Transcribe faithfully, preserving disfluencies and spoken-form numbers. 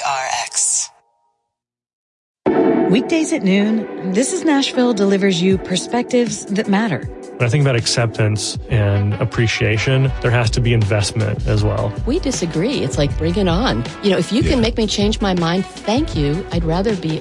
R X. Weekdays at noon, This is Nashville delivers you perspectives that matter. When I think about acceptance and appreciation, there has to be investment as well. We disagree. It's like, bring it on. You know, if you can Yeah. make me change my mind, thank you. I'd rather be